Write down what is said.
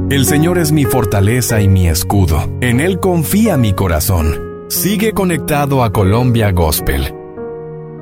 El Señor es mi fortaleza y mi escudo. En Él confía mi corazón. Sigue conectado a Colombia Gospel